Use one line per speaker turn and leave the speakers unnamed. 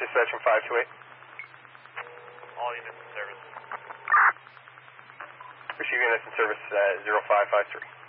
Dispatch from 528.
All units in service.
Receive units in service 0553.